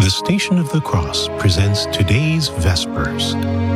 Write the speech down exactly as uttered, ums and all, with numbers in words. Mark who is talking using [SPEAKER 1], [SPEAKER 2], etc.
[SPEAKER 1] The Station of the Cross presents today's Vespers,